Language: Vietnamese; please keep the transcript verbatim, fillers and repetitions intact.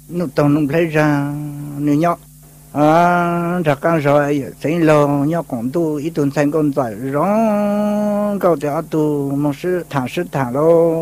nó tao nó lấy ra nó nhóc à ra cái rồi thấy lo nhóc còn tu ít tuần thành con phải rõ câu trả tu một sự thẳng sự thẳng lo